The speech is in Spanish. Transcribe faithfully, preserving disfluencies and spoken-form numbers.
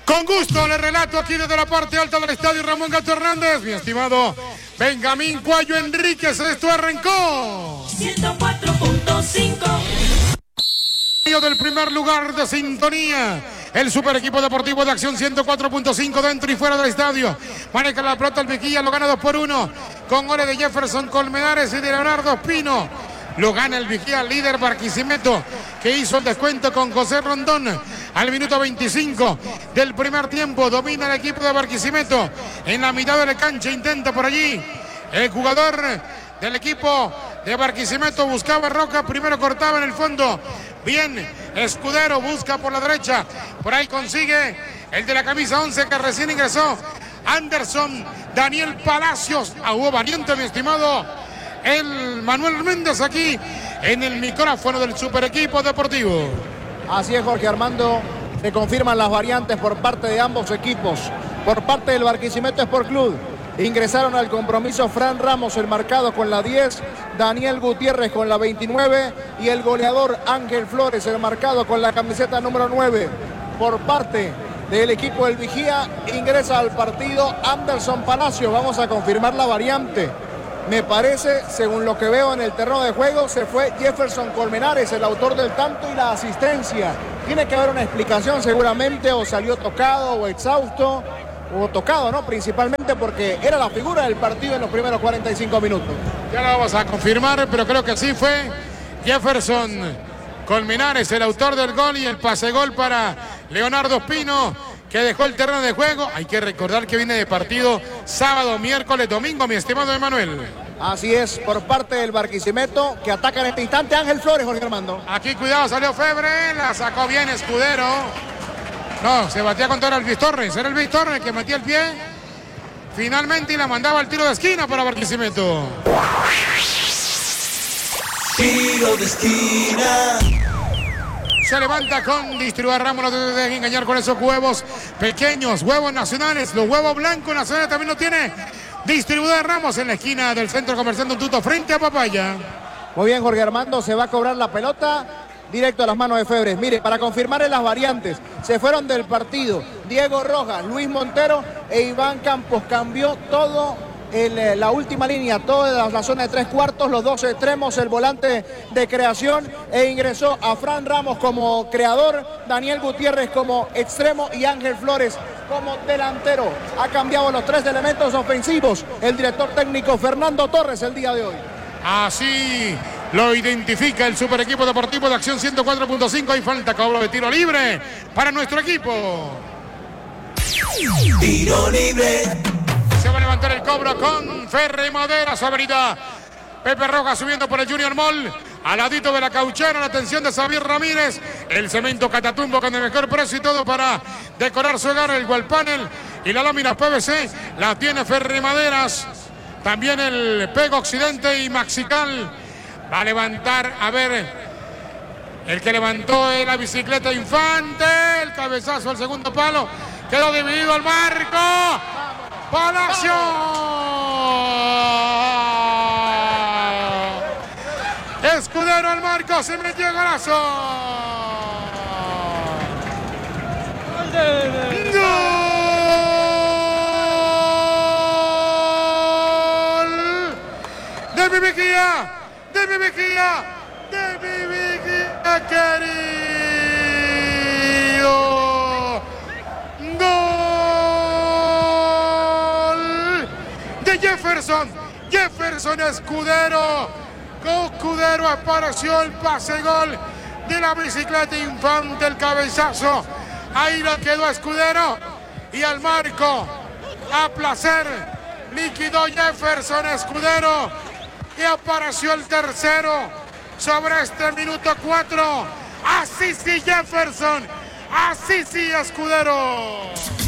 Con gusto le relato aquí desde la parte alta del estadio Ramón Gato Hernández, mi estimado Benjamín Cuello Enríquez, esto arrancó. ciento cuatro punto cinco. Del primer lugar de sintonía, el super equipo deportivo de Acción ciento cuatro punto cinco dentro y fuera del estadio. Maneja la pelota el Vigía, lo gana dos por uno con goles de Jefferson Colmenares y de Leonardo Espino. Lo gana el Vigía, líder Barquisimeto, que hizo el descuento con José Rondón al minuto veinticinco del primer tiempo. Domina el equipo de Barquisimeto en la mitad de la cancha, intenta por allí el jugador del equipo de Barquisimeto, buscaba Roca, primero cortaba en el fondo. Bien, Escudero busca por la derecha, por ahí consigue el de la camisa once que recién ingresó, Anderson Daniel Palacios. Ah, hubo variante, mi estimado el Manuel Méndez aquí en el micrófono del super equipo deportivo. Así es, Jorge Armando, se confirman las variantes por parte de ambos equipos. Por parte del Barquisimeto Sport Club ingresaron al compromiso Fran Ramos, el marcado con la diez, Daniel Gutiérrez con la veintinueve y el goleador Ángel Flores, el marcado con la camiseta número nueve. Por parte del equipo del Vigía ingresa al partido Anderson Palacio. Vamos a confirmar la variante. Me parece, según lo que veo en el terreno de juego, se fue Jefferson Colmenares, el autor del tanto y la asistencia. Tiene que haber una explicación seguramente, o salió tocado o exhausto, o tocado, ¿no? Principalmente porque era la figura del partido en los primeros cuarenta y cinco minutos. Ya lo vamos a confirmar, pero creo que sí fue Jefferson Colmenares, el autor del gol y el pase gol para Leonardo Espino, que dejó el terreno de juego. Hay que recordar que viene de partido sábado, miércoles, domingo, mi estimado Emanuel. Así es, por parte del Barquisimeto, que ataca en este instante Ángel Flores, Jorge Armando. Aquí, cuidado, salió Febre, la sacó bien Escudero. No, se batía contra el Luis Torres, era el Luis Torres el que metía el pie finalmente y la mandaba al tiro de esquina para Barquisimeto. Tiro de esquina. Se levanta con distribuir Ramos, no te dejes engañar con esos huevos pequeños, huevos nacionales, los huevos blancos nacionales también lo tiene distribuidor Ramos en la esquina del centro comercial Don Tuto frente a Papaya. Muy bien, Jorge Armando, se va a cobrar la pelota directo a las manos de Febres. Mire, para confirmar en las variantes, se fueron del partido Diego Rojas, Luis Montero e Iván Campos. Cambió todo en la última línea, toda la, la zona de tres cuartos, los dos extremos, el volante de creación, e ingresó a Fran Ramos como creador, Daniel Gutiérrez como extremo y Ángel Flores como delantero. Ha cambiado los tres elementos ofensivos el director técnico Fernando Torres el día de hoy. Así lo identifica el super equipo deportivo de Acción ciento cuatro punto cinco. Hay falta, cobro de tiro libre para nuestro equipo. Tiro libre. Se va a levantar el cobro con Ferre Madera, su habilidad. Pepe Rojas subiendo por el Junior Mall. Al ladito de la cauchera, la atención de Xavier Ramírez. El cemento Catatumbo con el mejor precio y todo para decorar su hogar. El wall panel y la lámina P V C la tiene Ferre Maderas. También el Pego Occidente y Maxical. Va a levantar, a ver, el que levantó la bicicleta Infante. El cabezazo al segundo palo. Quedó dividido al marco. Palacio. Escudero al marco, se metió el golazo. Gol de mi Vigía, de mi Vigía, de mi Vigía querido. Gol de Jefferson, Jefferson Escudero. Escudero apareció el pase gol de la bicicleta Infante, el cabezazo. Ahí lo quedó Escudero y al marco a placer liquidó Jefferson Escudero y apareció el tercero sobre este minuto cuatro. Así sí Jefferson, así sí Escudero.